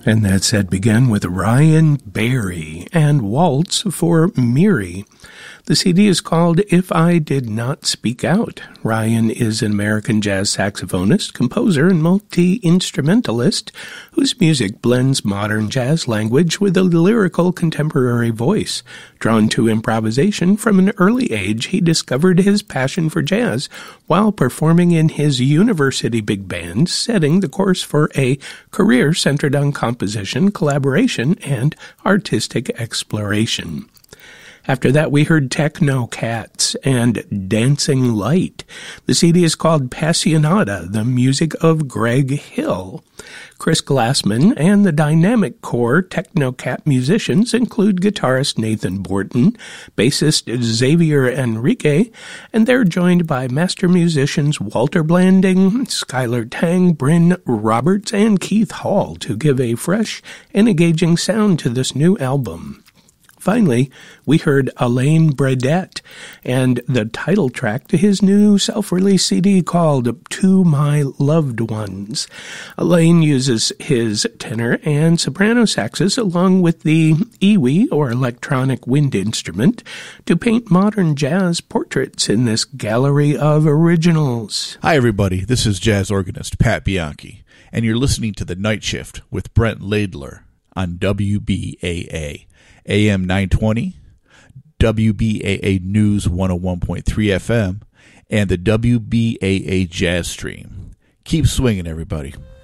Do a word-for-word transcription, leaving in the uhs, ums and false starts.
And that set began with Ryan Barry and Waltz for Miri. The C D is called If I Did Not Speak Out. Ryan is an American jazz saxophonist, composer, and multi-instrumentalist whose music blends modern jazz language with a lyrical contemporary voice. Drawn to improvisation from an early age, he discovered his passion for jazz while performing in his university big band, setting the course for a career centered on composition, collaboration, and artistic exploration. After that, we heard Techno Cats and Dancing Light. The C D is called Passionata, the music of Greg Hill. Chris Glassman and the dynamic core Techno Cat musicians include guitarist Nathan Borton, bassist Xavier Enrique, and they're joined by master musicians Walter Blanding, Skylar Tang, Bryn Roberts, and Keith Hall to give a fresh and engaging sound to this new album. Finally, we heard Alain Bredette and the title track to his new self-released C D called To My Loved Ones. Alain uses his tenor and soprano saxes along with the iwi, or electronic wind instrument, to paint modern jazz portraits in this gallery of originals. Hi, everybody. This is jazz organist Pat Bianchi, and you're listening to The Night Shift with Brent Laidler on W B A A. A M nine twenty, W B A A News one oh one point three F M, and the W B A A Jazz Stream. Keep swinging, everybody.